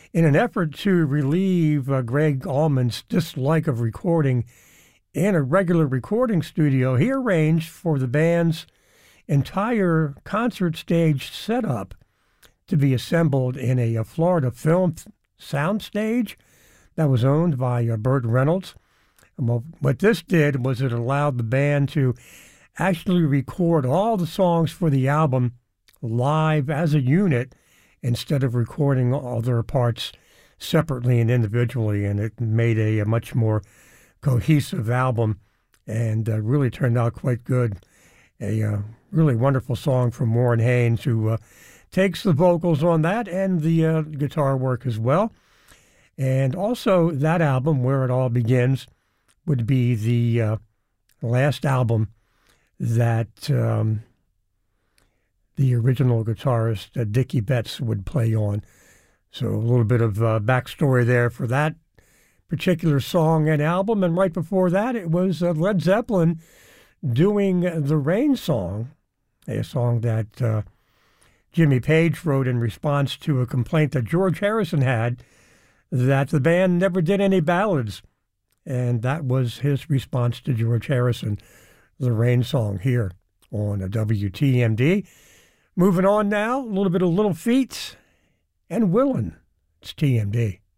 In an effort to relieve Greg Allman's dislike of recording in a regular recording studio, he arranged for the band's entire concert stage setup to be assembled in a Florida film soundstage that was owned by Burt Reynolds. And what this did was it allowed the band to actually record all the songs for the album live as a unit instead of recording all their parts separately and individually, and it made a much more cohesive album and really turned out quite good. A really wonderful song from Warren Haynes, who takes the vocals on that and the guitar work as well. And also that album, Where It All Begins, would be the last album that the original guitarist, Dickie Betts, would play on. So a little bit of backstory there for that particular song and album. And right before that, it was Led Zeppelin doing the Rain Song, a song that Jimmy Page wrote in response to a complaint that George Harrison had that the band never did any ballads. And that was his response to George Harrison, the Rain Song here on a WTMD. Moving on now, a little bit of Little Feat and Willin'. It's TMD.